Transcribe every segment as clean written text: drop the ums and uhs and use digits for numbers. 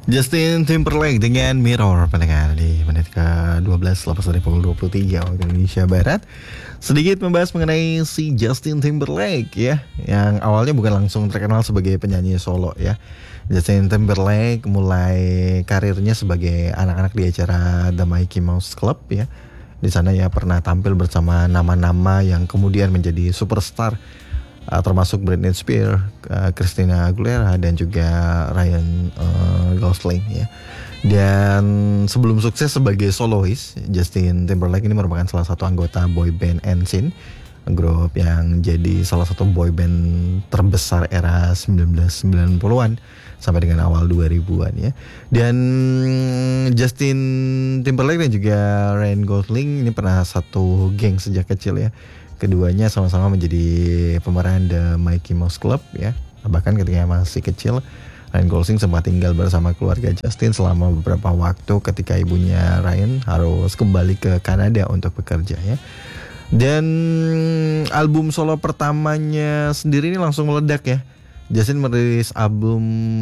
Justin Timberlake dengan Mirror pendengar di menit ke-12 lepas dari pukul 23 waktu Indonesia Barat. Sedikit membahas mengenai si Justin Timberlake ya, yang awalnya bukan langsung terkenal sebagai penyanyi solo ya. Justin Timberlake mulai karirnya sebagai anak-anak di acara The Mickey Mouse Club ya. Di sana ya pernah tampil bersama nama-nama yang kemudian menjadi superstar, termasuk Britney Spears, Christina Aguilera dan juga Ryan Gosling ya. Dan sebelum sukses sebagai solois, Justin Timberlake ini merupakan salah satu anggota boy band NSYNC, grup yang jadi salah satu boy band terbesar era 1990-an sampai dengan awal 2000-an ya. Dan Justin Timberlake dan juga Ryan Gosling ini pernah satu geng sejak kecil ya. Keduanya sama-sama menjadi pemeran The Mickey Mouse Club ya. Bahkan ketika masih kecil, Ryan Gosling sempat tinggal bersama keluarga Justin selama beberapa waktu ketika ibunya Ryan harus kembali ke Kanada untuk bekerja ya. Dan album solo pertamanya sendiri ini langsung meledak ya. Justin merilis album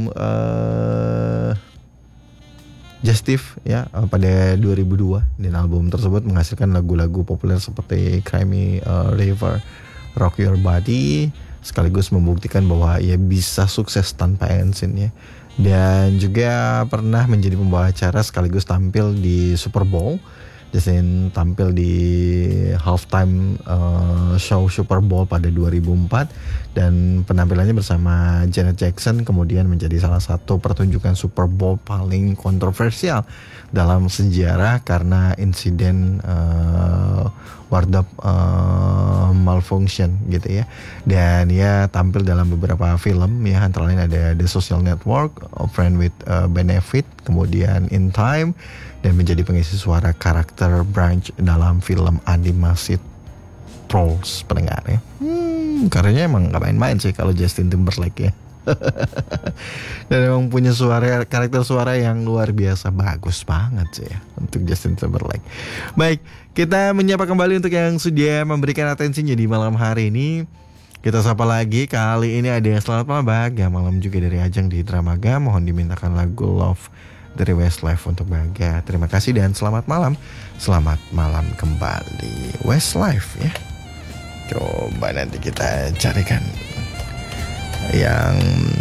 Justif ya pada 2002, dan album tersebut menghasilkan lagu-lagu populer seperti Cry Me a River, Rock Your Body, sekaligus membuktikan bahwa ia bisa sukses tanpa NSYNC ya. Dan juga pernah menjadi pembawa acara sekaligus tampil di Super Bowl. Justin tampil di halftime show Super Bowl pada 2004, dan penampilannya bersama Janet Jackson kemudian menjadi salah satu pertunjukan Super Bowl paling kontroversial dalam sejarah karena insiden wardrobe malfunction gitu ya. Dan ia tampil dalam beberapa film ya, antara lain ada The Social Network, A Friend with Benefit, kemudian In Time, dan menjadi pengisi suara karakter Branch dalam film animasi Trolls pendengar ya. Karyanya emang gak main-main sih kalau Justin Timberlake ya. Dan emang punya karakter suara yang luar biasa, bagus banget sih ya untuk Justin Timberlake. Baik, kita menyapa kembali untuk yang sudah memberikan atensinya di malam hari ini. Kita sapa lagi, kali ini ada yang selamat malam Baga, malam juga dari Ajeng di Dramaga. Mohon dimintakan lagu Love dari Westlife untuk Baga. Terima kasih dan selamat malam. Selamat malam kembali Westlife ya. Coba nanti kita carikan yang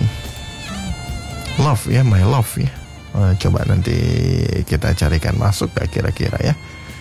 Love ya, My Love ya. Coba nanti kita carikan masuk gak kira-kira ya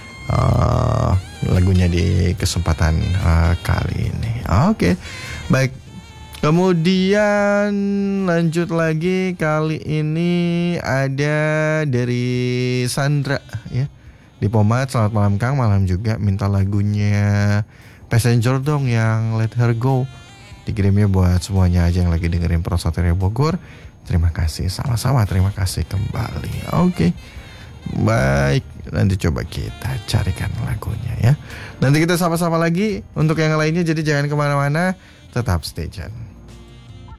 lagunya di kesempatan kali ini. Oke, baik. Kemudian lanjut lagi, kali ini ada dari Sandra ya di Pomat. Selamat malam Kang, malam juga, minta lagunya Passenger dong yang Let Her Go. Dikirimnya buat semuanya aja yang lagi dengerin Pro Satria Bogor. Terima kasih, sama-sama, terima kasih kembali. Oke, baik, nanti coba kita carikan lagunya ya. Nanti kita sama-sama lagi untuk yang lainnya, jadi jangan kemana-mana, tetap stay tune.